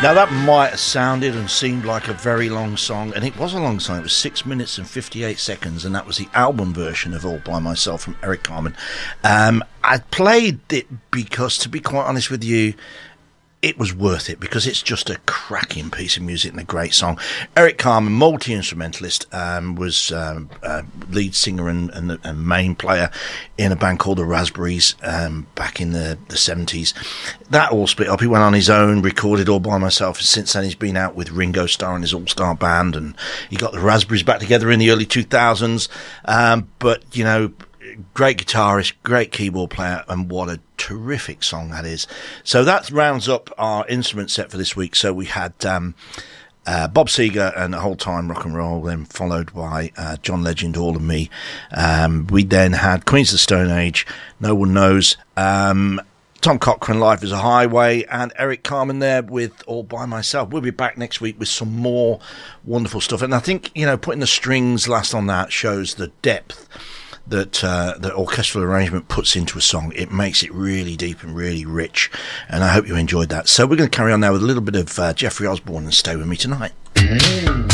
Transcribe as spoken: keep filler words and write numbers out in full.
Now that might have sounded and seemed like a very long song, and it was a long song. It was six minutes and fifty-eight seconds, and that was the album version of All By Myself from Eric Carmen. Um, I played it because, to be quite honest with you, it was worth it, because it's just a cracking piece of music and a great song. Eric Carmen, multi-instrumentalist, um, was um, uh, lead singer and, and, and main player in a band called the Raspberries um, back in the, the seventies. That all split up. He went on his own, recorded All By Myself, and since then he's been out with Ringo Starr and his all-star band, and he got the Raspberries back together in the early two thousands. Um, but, you know, great guitarist, great keyboard player, and what a terrific song that is. So that rounds up our instrument set for this week. So we had um, uh, Bob Seger and The Whole Time Rock and Roll, then followed by uh, John Legend, All of Me. Um, we then had Queens of the Stone Age, No One Knows, um, Tom Cochrane, Life is a Highway, and Eric Carmen there with All By Myself. We'll be back next week with some more wonderful stuff. And I think, you know, putting the strings last on that shows the depth that uh, the orchestral arrangement puts into a song. It makes it really deep and really rich, and I hope you enjoyed that. So we're going to carry on now with a little bit of uh, Jeffrey Osborne and Stay With Me Tonight.